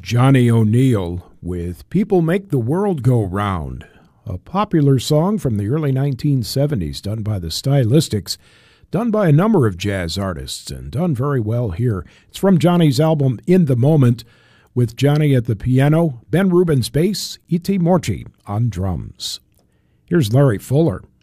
Johnny O'Neill with People Make the World Go Round, a popular song from the early 1970s done by the Stylistics, done by a number of jazz artists, and done very well here. It's from Johnny's album In the Moment, with Johnny at the piano, Ben Rubin's bass, E.T. Morci on drums. Here's Larry Fuller.